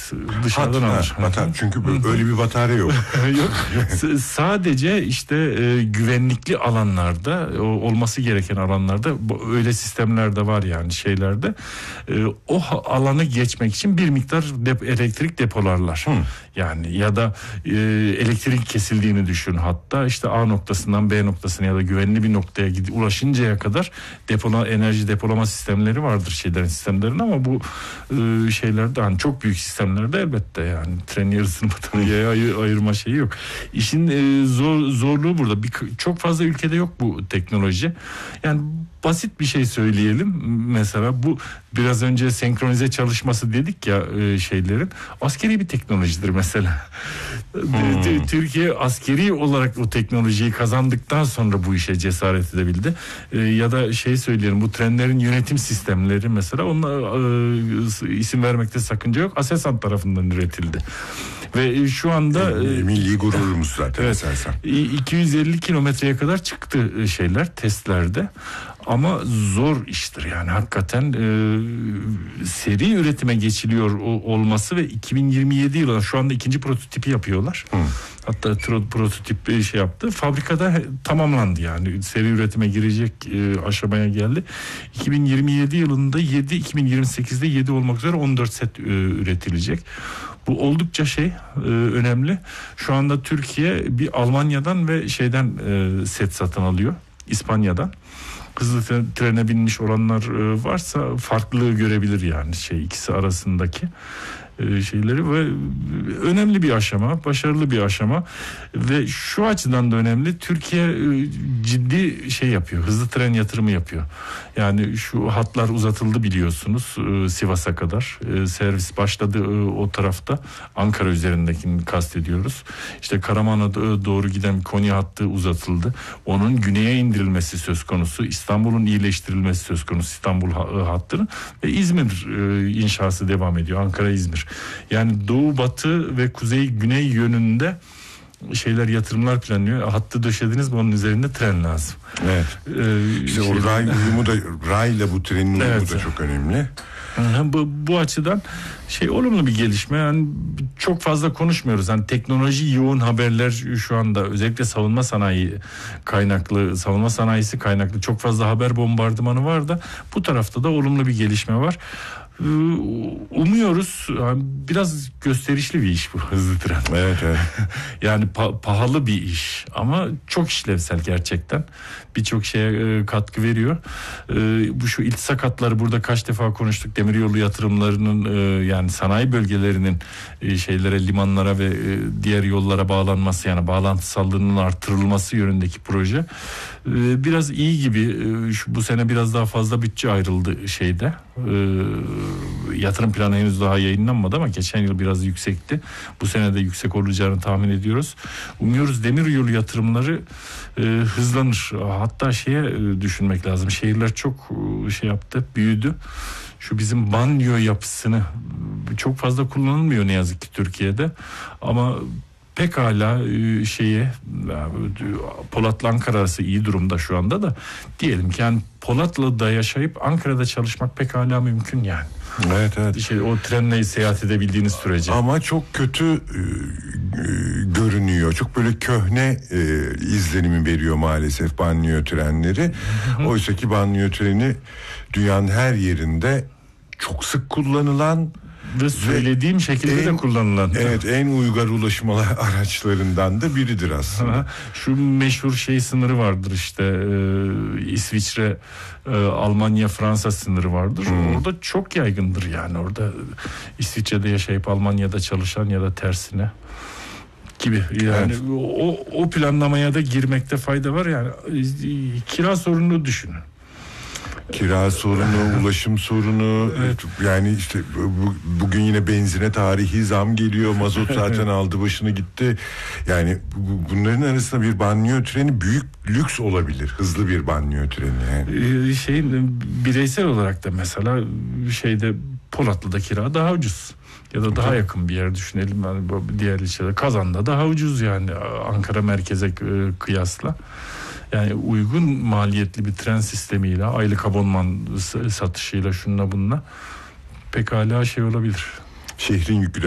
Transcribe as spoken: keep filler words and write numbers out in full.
dışarıdan Hat, alır. Ha, batar, çünkü öyle bir batarya yok. Yok. S- sadece işte e, güvenlikli alanlarda, o, olması gereken alanlarda bu, öyle sistemler de var yani şeylerde. E, o ha- alanı geçmek için bir miktar dep- elektrik depolarlar. Hı. Yani ya da e, elektrik kesildiğini düşün, hatta işte A noktasından B noktasına ya da güvenli bir noktaya gidip ulaşıncaya kadar depola enerji depolama sistemleri vardır şeylerin sistemlerin, ama bu e, şeylerde hani çok büyük sistemlerde elbette yani tren yarısını bataryaya ayır, ayırma şeyi yok. İşin e, zor zorluğu burada. Bir, çok fazla ülkede yok bu teknoloji. Yani basit bir şey söyleyelim. Mesela bu biraz önce senkronize çalışması dedik ya e, şeylerin. Askeri bir teknolojidir mesela. Hmm. Türkiye askeri olarak o teknolojiyi kazandıktan sonra bu işe cesaret edebildi. E, ya da şey söyleyelim, bu trenlerin yönetim sistemleri mesela, onunla e, isim vermekte sakınca yok. Aselsan tarafından üretildi. Ve şu anda e, milli gururumuz zaten. Evet, iki yüz elli kilometreye kadar çıktı şeyler testlerde. Ama zor iştir yani hakikaten e, seri üretime geçiliyor o, olması ve iki bin yirmi yedi yılında şu anda ikinci prototipi yapıyorlar. Hı. Hatta tro, prototip şey yaptı. Fabrikada tamamlandı yani seri üretime girecek e, aşamaya geldi. iki bin yirmi yedi yılında yedi, iki bin yirmi sekizde yedi olmak üzere on dört set e, üretilecek. Bu oldukça şey e, önemli. Şu anda Türkiye bir Almanya'dan ve şeyden e, set satın alıyor. İspanya'dan. Hızlı trene binmiş olanlar e, varsa farklılığı görebilir yani şey ikisi arasındaki e, şeyleri ve önemli bir aşama, başarılı bir aşama ve şu açıdan da önemli. Türkiye e, ciddi şey yapıyor, hızlı tren yatırımı yapıyor. Yani şu hatlar uzatıldı biliyorsunuz e, Sivas'a kadar e, servis başladı e, o tarafta. Ankara üzerindekini kastediyoruz. İşte Karaman'a doğru giden Konya hattı uzatıldı. Onun güneye indirilmesi söz konusu. İstanbul'un iyileştirilmesi söz konusu, İstanbul hattının ve İzmir e, inşası devam ediyor. Ankara-İzmir. Yani doğu batı ve kuzey güney yönünde şeyler, yatırımlar planlıyor. Hattı döşediniz mi onun üzerinde tren lazım. Evet. Ee, işte şey, o ray uyumu da, rayla bu trenin uyumu evet. da çok önemli. Bu, bu açıdan şey olumlu bir gelişme. Yani çok fazla konuşmuyoruz. Yani teknoloji yoğun haberler şu anda özellikle savunma sanayi kaynaklı, savunma sanayisi kaynaklı çok fazla haber bombardımanı var da bu tarafta da olumlu bir gelişme var. Umuyoruz, yani biraz gösterişli bir iş bu hızlı tren. Evet, evet. Yani pa- pahalı bir iş ama çok işlevsel gerçekten. Birçok şeye e, katkı veriyor. E, bu şu iltisak hatları burada kaç defa konuştuk. Demiryolu yatırımlarının e, yani sanayi bölgelerinin e, şeylere, limanlara ve e, diğer yollara bağlanması, yani bağlantısallığının artırılması yönündeki proje e, biraz iyi gibi. E, şu bu sene biraz daha fazla bütçe ayrıldı şeyde. E, yatırım planı henüz daha yayınlanmadı ama geçen yıl biraz yüksekti. Bu sene de yüksek olacağını tahmin ediyoruz. Umuyoruz demiryolu yatırımları e, hızlanır. Hatta şeye e, düşünmek lazım. Şehirler çok e, şey yaptı, büyüdü. Şu bizim banliyö yapısını çok fazla kullanılmıyor ne yazık ki Türkiye'de. Ama pekala e, şeye Polatlı Ankara arası iyi durumda şu anda da, diyelim ki yani Polatlı'da yaşayıp Ankara'da çalışmak pekala mümkün yani. Evet, evet. Şey, o trenle seyahat edebildiğiniz sürece. Ama çok kötü e, e, görünüyor. Çok böyle köhne e, izlenimi veriyor maalesef banliyö trenleri. Hı hı. Oysa ki banliyö treni dünyanın her yerinde çok sık kullanılan ve söylediğim ve şekilde en, de kullanılan. Evet, en uygar ulaşım araçlarından da biridir aslında. Ha, şu meşhur şey sınırı vardır işte e, İsviçre, e, Almanya, Fransa sınırı vardır. Hmm. Orada çok yaygındır yani, orada İsviçre'de yaşayıp Almanya'da çalışan ya da tersine gibi. Yani evet. o, o planlamaya da girmekte fayda var yani. Kira sorununu düşünün. Kira sorunu, ulaşım sorunu, evet. Yani işte bu, bugün yine benzine tarihi zam geliyor, mazot zaten aldı başını gitti. Yani bu, bunların arasında bir banliyö treni büyük lüks olabilir, hızlı bir banliyö treni. Yani. Ee, şeyin bireysel olarak da mesela şeyde Polatlı'da kira daha ucuz. Ya da daha yakın bir yer düşünelim yani diğer ilçede. Kazan'da daha ucuz yani Ankara merkeze kıyasla. Yani uygun maliyetli bir tren sistemiyle, aylık abonman satışıyla, şununla bununla pekala şey olabilir. Şehrin yükü